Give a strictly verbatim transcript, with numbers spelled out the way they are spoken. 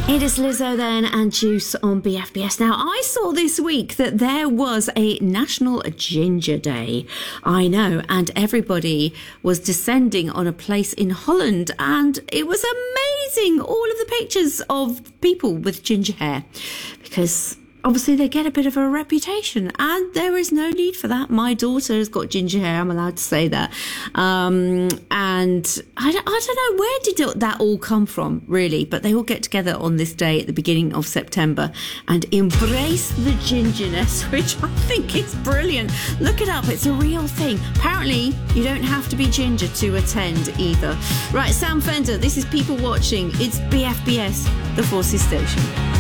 It is Lizzo then and Juice on B F B S. Now, I saw this week that there was a National Ginger Day. I know, and everybody was descending on a place in Holland, and it was amazing, all of the pictures of people with ginger hair, because obviously they get a bit of a reputation, and there is no need for that. My daughter has got ginger hair, I'm allowed to say that. Um, and I, I don't know, where did that all come from, really? But they all get together on this day at the beginning of September and embrace the gingerness, which I think is brilliant. Look it up, it's a real thing. Apparently, you don't have to be ginger to attend either. Right, Sam Fender, this is People Watching. It's B F B S, the Forces Station.